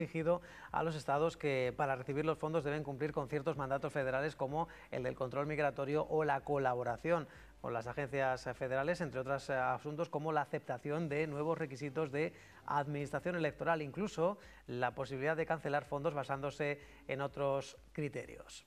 dirigido a los estados que para recibir los fondos deben cumplir con ciertos mandatos federales como el del control migratorio o la colaboración con las agencias federales, entre otros asuntos como la aceptación de nuevos requisitos de administración electoral, incluso la posibilidad de cancelar fondos basándose en otros criterios.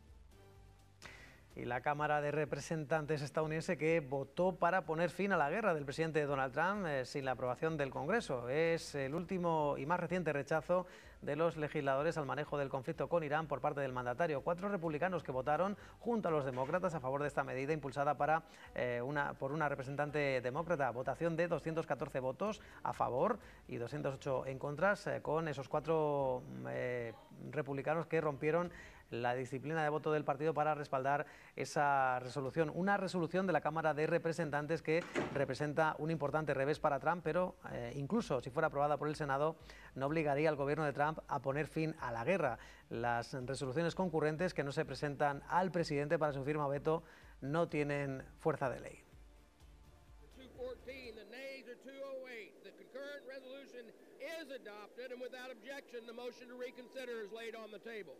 Y la Cámara de Representantes estadounidense que votó para poner fin a la guerra del presidente Donald Trump sin la aprobación del Congreso. Es el último y más reciente rechazo de los legisladores al manejo del conflicto con Irán por parte del mandatario. 4 republicanos que votaron junto a los demócratas a favor de esta medida impulsada por una representante demócrata. Votación de 214 votos a favor y 208 en contra, con esos 4 republicanos que rompieron la disciplina de voto del partido para respaldar esa resolución. Una resolución de la Cámara de Representantes que representa un importante revés para Trump, pero incluso si fuera aprobada por el Senado, no obligaría al gobierno de Trump a poner fin a la guerra. Las resoluciones concurrentes que no se presentan al presidente para su firma o veto no tienen fuerza de ley. 214, the nays are 208. The concurrent resolution is adopted, and without objection, the motion to reconsider is laid on the table.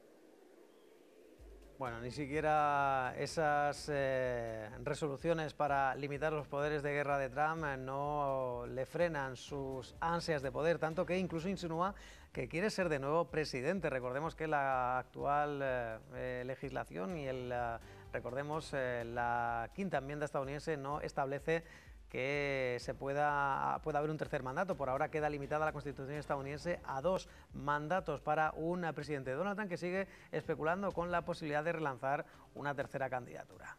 Bueno, ni siquiera esas resoluciones para limitar los poderes de guerra de Trump no le frenan sus ansias de poder, tanto que incluso insinúa que quiere ser de nuevo presidente. Recordemos que la actual legislación y recordemos la quinta enmienda estadounidense no establece que pueda haber un tercer mandato. Por ahora queda limitada la Constitución estadounidense a 2 mandatos para un presidente. Donald Trump que sigue especulando con la posibilidad de relanzar una tercera candidatura.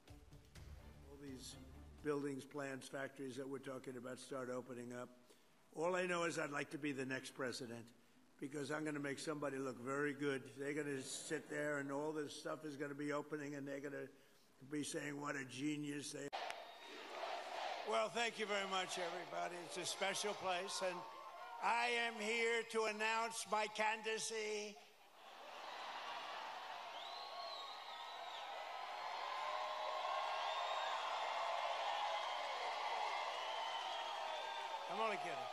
Buildings, plants, factories that we're talking about start opening up. All I know is I'd like to be the next president because I'm going to make somebody look very good. They're going to sit there and all this stuff is going to be opening and they're going to be saying what a genius they are. Well, thank you very much, everybody. It's a special place, and I am here to announce my candidacy. I'm only kidding.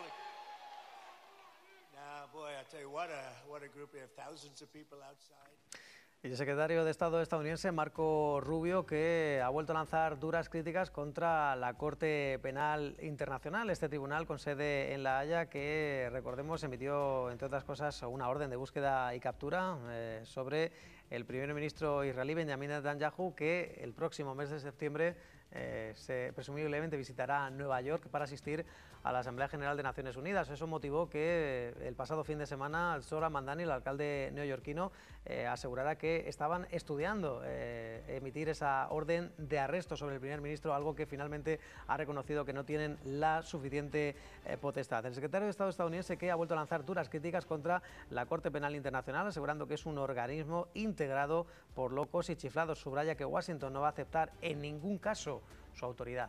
Nah, boy, I tell you what a group. We have thousands of people outside. Y el secretario de Estado estadounidense, Marco Rubio, que ha vuelto a lanzar duras críticas contra la Corte Penal Internacional, este tribunal con sede en La Haya, que, recordemos, emitió, entre otras cosas, una orden de búsqueda y captura sobre el primer ministro israelí, Benjamin Netanyahu, que el próximo mes de septiembre presumiblemente visitará Nueva York para asistir a la Asamblea General de Naciones Unidas. Eso motivó que el pasado fin de semana Zohran Mamdani, el alcalde neoyorquino, asegurara que estaban estudiando emitir esa orden de arresto sobre el primer ministro, algo que finalmente ha reconocido que no tienen la suficiente potestad. El secretario de Estado estadounidense que ha vuelto a lanzar duras críticas contra la Corte Penal Internacional, asegurando que es un organismo integrado por locos y chiflados. Subraya que Washington no va a aceptar en ningún caso su autoridad.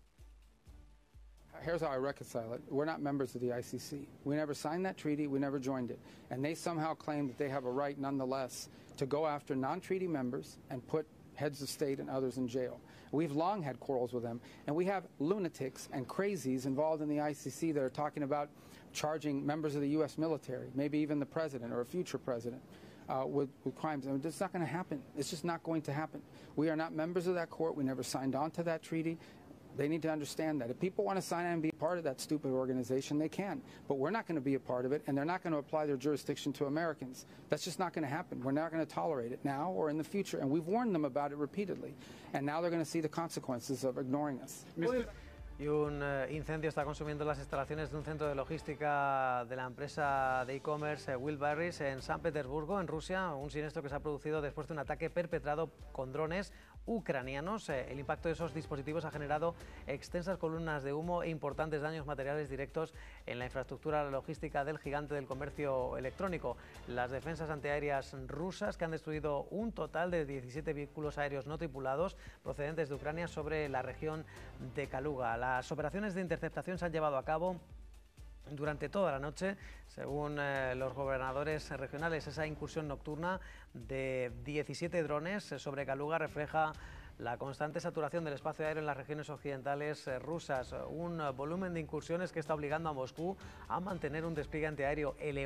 Here's how I reconcile it. We're not members of the ICC. We never signed that treaty. We never joined it. And they somehow claim that they have a right nonetheless to go after non-treaty members and put heads of state and others in jail. We've long had quarrels with them. And we have lunatics and crazies involved in the ICC that are talking about charging members of the U.S. military, maybe even the president or a future president, with crimes. I mean, it's not going to happen. It's just not going to happen. We are not members of that court. We never signed on to that treaty. They need to understand that. If people want to sign on and be part of that stupid organization, they can. But we're not going to be a part of it, and they're not going to apply their jurisdiction to Americans. That's just not going to happen. We're not going to tolerate it now or in the future. And we've warned them about it repeatedly. And now they're going to see the consequences of ignoring us. Y un incendio está consumiendo las instalaciones de un centro de logística de la empresa de e-commerce Wheelbarrows en San Petersburgo, en Rusia. Un siniestro que se ha producido después de un ataque perpetrado con drones ucranianos. El impacto de esos dispositivos ha generado extensas columnas de humo e importantes daños materiales directos en la infraestructura logística del gigante del comercio electrónico. Las defensas antiaéreas rusas, que han destruido un total de 17 vehículos aéreos no tripulados procedentes de Ucrania sobre la región de Kaluga. Las operaciones de interceptación se han llevado a cabo durante toda la noche, según los gobernadores regionales. Esa incursión nocturna de 17 drones sobre Kaluga refleja la constante saturación del espacio aéreo en las regiones occidentales rusas, un volumen de incursiones que está obligando a Moscú a mantener un despliegue antiaéreo elevado